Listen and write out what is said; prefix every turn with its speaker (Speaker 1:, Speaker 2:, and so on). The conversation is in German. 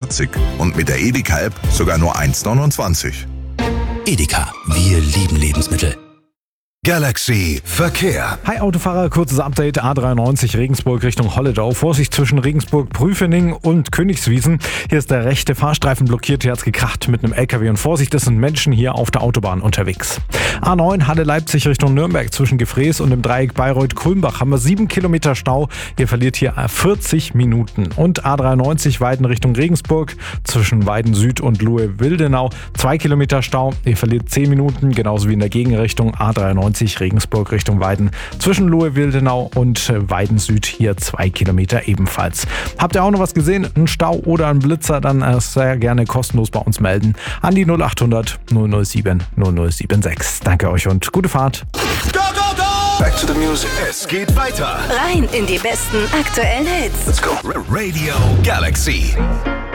Speaker 1: 1,49 und mit der Edeka-App sogar nur 1,29.
Speaker 2: Edeka, wir lieben Lebensmittel.
Speaker 3: Galaxy Verkehr.
Speaker 4: Hi Autofahrer, kurzes Update. A93 Regensburg Richtung Holledau. Vorsicht zwischen Regensburg, Prüfening und Königswiesen. Hier ist der rechte Fahrstreifen blockiert. Hier hat's gekracht mit einem LKW. Und Vorsicht, es sind Menschen hier auf der Autobahn unterwegs. A9 Halle-Leipzig Richtung Nürnberg zwischen Gefrees und dem Dreieck Bayreuth-Kulmbach haben wir 7 Kilometer Stau. Ihr verliert hier 40 Minuten. Und A93 Weiden Richtung Regensburg zwischen Weiden Süd und Luhe-Wildenau. 2 Kilometer Stau. Ihr verliert 10 Minuten, genauso wie in der Gegenrichtung A93 Regensburg Richtung Weiden. Zwischen Luhe-Wildenau und Weiden Süd hier 2 Kilometer ebenfalls. Habt ihr auch noch was gesehen? Ein Stau oder ein Blitzer? Dann sehr gerne kostenlos bei uns melden. An die 0800 007 0076. Danke euch und gute Fahrt.
Speaker 3: Go, go, go! Back to the music. Es geht weiter.
Speaker 5: Rein in die besten aktuellen Hits.
Speaker 3: Let's go. Radio Galaxy.